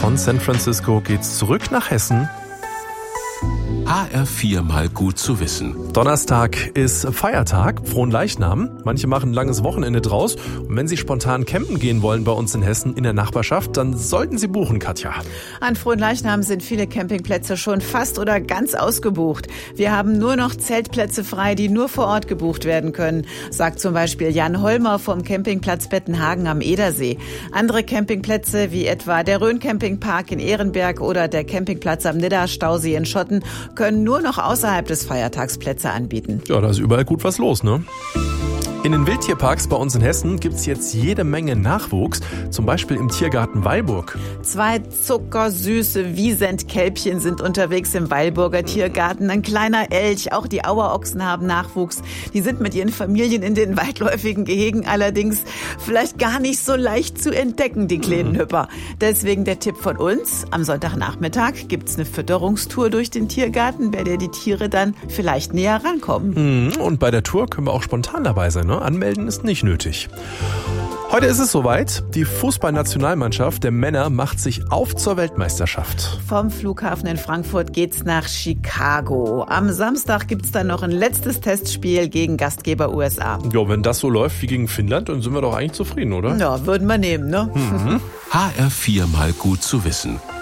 Von San Francisco geht's zurück nach Hessen. HR4 mal gut zu wissen. Donnerstag ist Feiertag, Fronleichnam. Manche machen ein langes Wochenende draus. Und wenn Sie spontan campen gehen wollen bei uns in Hessen in der Nachbarschaft, dann sollten Sie buchen, Katja. An Fronleichnam sind viele Campingplätze schon fast oder ganz ausgebucht. Wir haben nur noch Zeltplätze frei, die nur vor Ort gebucht werden können, sagt zum Beispiel Jan Holmer vom Campingplatz Bettenhagen am Edersee. Andere Campingplätze wie etwa der Rhön-Campingpark in Ehrenberg oder der Campingplatz am Nidda-Stausee in Schotten können nur noch außerhalb des Feiertags Plätze anbieten. Ja, da ist überall gut was los, ne? In den Wildtierparks bei uns in Hessen gibt's jetzt jede Menge Nachwuchs, zum Beispiel im Tiergarten Weilburg. 2 zuckersüße Wiesent-Kälbchen sind unterwegs im Weilburger Tiergarten. Ein kleiner Elch, auch die Auerochsen haben Nachwuchs. Die sind mit ihren Familien in den weitläufigen Gehegen allerdings vielleicht gar nicht so leicht zu entdecken, die kleinen Hüpper. Deswegen der Tipp von uns, am Sonntagnachmittag gibt's eine Fütterungstour durch den Tiergarten, bei der die Tiere dann vielleicht näher rankommen. Und bei der Tour können wir auch spontan dabei sein, ne? Anmelden ist nicht nötig. Heute ist es soweit. Die Fußballnationalmannschaft der Männer macht sich auf zur Weltmeisterschaft. Vom Flughafen in Frankfurt geht's nach Chicago. Am Samstag gibt's dann noch ein letztes Testspiel gegen Gastgeber USA. Ja, wenn das so läuft wie gegen Finnland, dann sind wir doch eigentlich zufrieden, oder? Ja, würden wir nehmen, ne? HR4 mal gut zu wissen.